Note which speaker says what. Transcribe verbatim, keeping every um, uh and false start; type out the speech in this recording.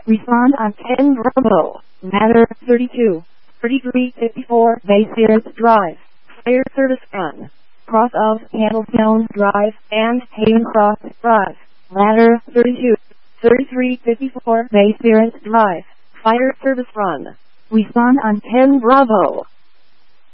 Speaker 1: Respond on ten Bravo. Matter thirty-two. thirty-three fifty-four Bay Sears Drive. Fire service on. Cross of Candlestone Drive and Haven Cross Drive. Ladder thirty-two. thirty-three fifty-four Bay Sears Drive. Fire service run. Respond on ten Bravo.